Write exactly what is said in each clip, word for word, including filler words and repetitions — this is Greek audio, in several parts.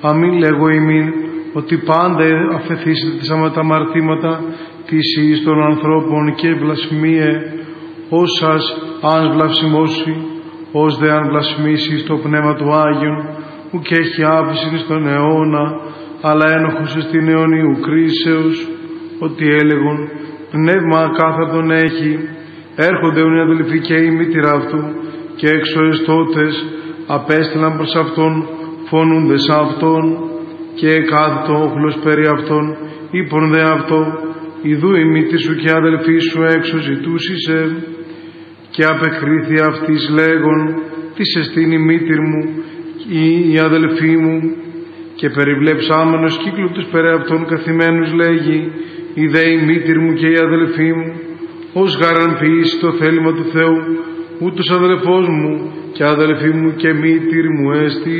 αμήν λέγω ημίν, ότι πάντα αφεθήσετε τις αμαρτήματα της εις των ανθρώπων και βλασφημίε, ως σας αν βλαυσιμώσει, ως δε αν βλασφημίσει το Πνεύμα του Άγιον, ουκ έχει άφηση στον αιώνα, αλλά ένοχος στην αιωνίου κρίσεως, ότι έλεγον πνεύμα κάθαρτον έχει, έρχονται οι αδελφοί και η μήτηρα αυτού, και έξω εστώτες απέστειλαν προς αυτόν, φωνούντες αυτόν, και κάθετο όχλος περί αυτόν, είπον δε αυτό, ιδού η μήτη σου και αδελφοί σου έξω ζητούσισε, και απεκρίθη αυτής λέγον, τι εστίν η μήτηρ μου ή η αδελφή μου, και περιβλέψαμενος κύκλου τους περί αυτών καθημένους λέγει, η δε η μήτηρ μου και η αδελφή μου, ως γάραν ποιήσει το θέλημα του Θεού, ούτως αδελφός μου και αδελφή μου και μήτηρ μου έστι.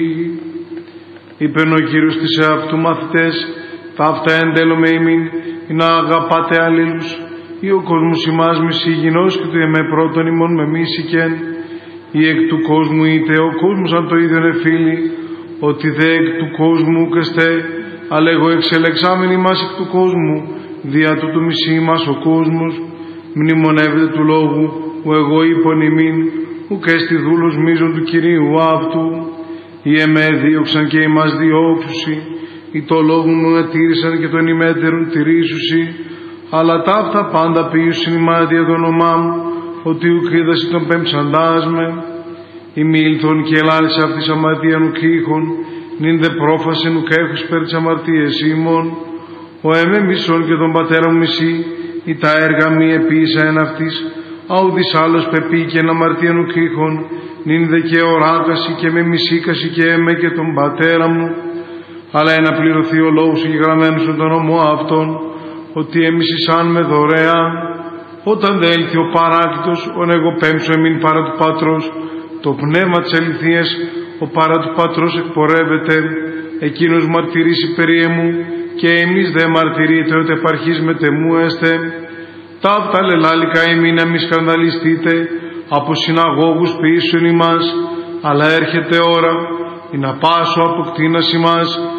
Είπεν ο Κύριος της εαυτού μαθητές, ταύτα εντέλω με ημίν, ή να αγαπάτε αλλήλους, ή ο κόσμος ημάς μισή γινός και του εμέ πρώτον ημών με μίσηκεν, ή εκ του κόσμου είτε ο κόσμος αν το ίδιον εφίλει, ότι δε εκ του κόσμου κρεστέ, αλλά εγώ εξελεξάμενοι μας εκ του κόσμου, δια του του μισή μας ο κόσμος, μνημονεύεται του λόγου, που εγώ είπον ημίν, ουκ έστι δούλος μίζων του Κυρίου αυτού, οι εμέ δίωξαν και ημάς διώξουσι, οι το λόγο μου ετήρησαν και τον ημέτερον τηρήσουσι, αλλά ταύτα πάντα ποιούσιν ημάς δια το όνομά μου, ότι ουκ είδασι τον πέμψαντάς με, η μίλθον και ελάλησε αυτής αμαρτίαν ουκ ήχον, νυν δε πρόφασεν ουκ έχους περ τις αμαρτίες ημών, ο εμέ μισόν και τον πατέρα μου μισή, ή τα έργα μη επίησα εν αυτής, αουδής άλλος πεπήκεν αμαρτίαν ουκ ήχον, νυν δε και οράκαση και με μισήκαση και εμέ και τον πατέρα μου, αλλά ένα πληρωθεί ο λόγος εγγραμμένος στον νόμο αυτόν, ότι εμισησάν με δωρεάν, όταν δε έλθει ο παράκλητος, ον εγώ πέμψω εμήν παρά του Πατρός, το πνεύμα της αληθείας, ο παρά του Πατρός εκπορεύεται, εκείνος μαρτυρήσει περί εμού, και εμείς δε μαρτυρείτε ότι επαρχής με τεμού έστε. Ταύτα λελάλικα εμεί να μη σκανδαλιστείτε, από συναγώγους ποιήσουν ημάς, αλλά έρχεται ώρα, ή να πάσω αποκτήνας ημάς,